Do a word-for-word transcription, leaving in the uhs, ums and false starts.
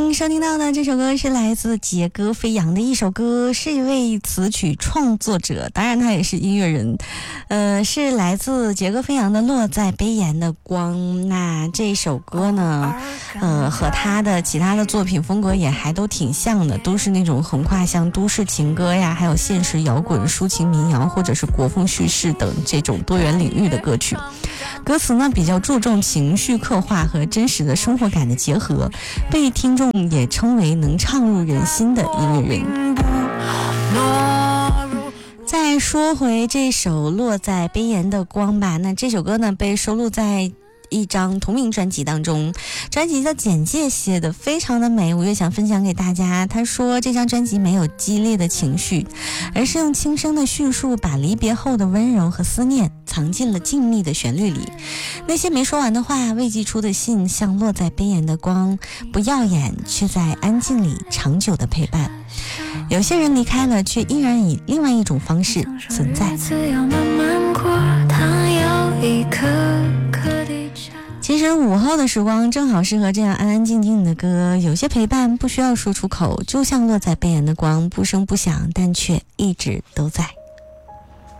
您收听到的这首歌是来自杰哥飞扬的一首歌，是一位词曲创作者，当然他也是音乐人，呃，是来自杰哥飞扬的《落在悲岩的光》。那这首歌呢，呃，和他的其他的作品风格也还都挺像的，都是那种横跨像都市情歌呀，还有现实摇滚、抒情民谣或者是国风叙事等这种多元领域的歌曲。歌词呢比较注重情绪刻画和真实的生活感的结合，被听众也称为能唱入人心的音乐人。再说回这首《落在悲岩的光》吧，那这首歌呢被收录在一张同名专辑当中，专辑的简介写得非常的美，我也想分享给大家。他说这张专辑没有激烈的情绪，而是用轻声的叙述把离别后的温柔和思念藏进了静谧的旋律里。那些没说完的话，未寄出的信，像落在悲岩的光，不耀眼，却在安静里长久的陪伴。有些人离开了，却依然以另外一种方式存在。其实午后的时光正好适合这样安安静静的歌，有些陪伴不需要说出口，就像落在悲岩的光，不声不响，但却一直都在。